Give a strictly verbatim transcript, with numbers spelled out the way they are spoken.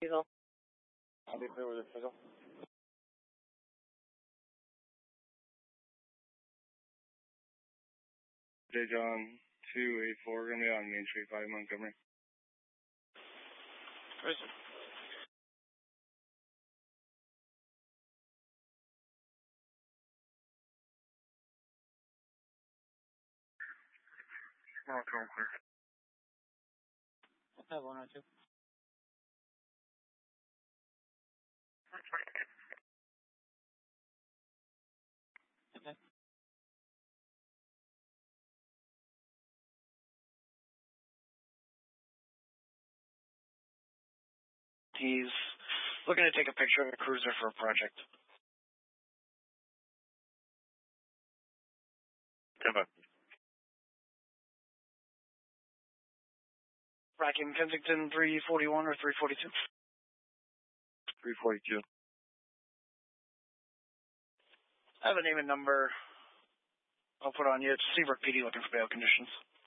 Diesel. I'll be clear with the signal. J. John two eight four, going to be on Main Street five, Montgomery. Where is it? Oh, clear. I have one or two. Okay. He's looking to take a picture of a cruiser for a project. Come on. Rackham, Kensington, three forty-one or three forty-two? three forty-two. I have a name and number I'll put on you. It's Seabrook P D looking for bail conditions.